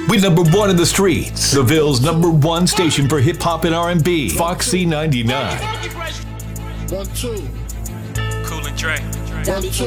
We number one in the streets. Seville's number one station for hip hop and R&B. Foxy 99. 1, 2. Cool and Dre. 1, 2.